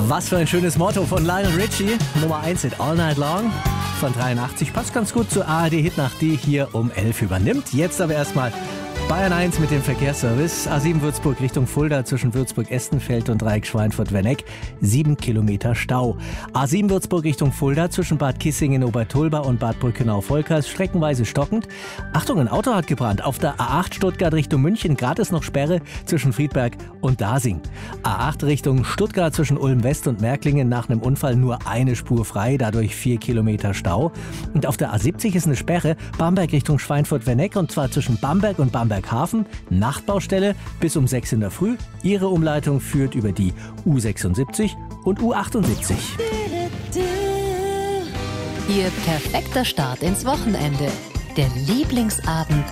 Was für ein schönes Motto von Lionel Richie. Nummer 1 Hit All Night Long von 83. Passt ganz gut zur ARD-Hitnacht, die hier um 11 übernimmt. Jetzt aber erstmal Bayern 1 mit dem Verkehrsservice. A7 Würzburg Richtung Fulda zwischen Würzburg-Estenfeld und Dreieck Schweinfurt-Werneck. 7 Kilometer Stau. A7 Würzburg Richtung Fulda zwischen Bad Kissingen-Obertulba und Bad Brückenau-Volkers. Streckenweise stockend. Achtung, ein Auto hat gebrannt. Auf der A8 Stuttgart Richtung München. Gerade ist noch Sperre zwischen Friedberg und Dasing. A8 Richtung Stuttgart zwischen Ulm-West und Märklingen. Nach einem Unfall nur eine Spur frei. Dadurch 4 Kilometer Stau. Und auf der A70 ist eine Sperre. Bamberg Richtung Schweinfurt-Werneck. Und zwar zwischen Bamberg und Bamberg Hafen, Nachtbaustelle bis um 6 in der Früh. Ihre Umleitung führt über die U76 und U78. Ihr perfekter Start ins Wochenende. Der Lieblingsabend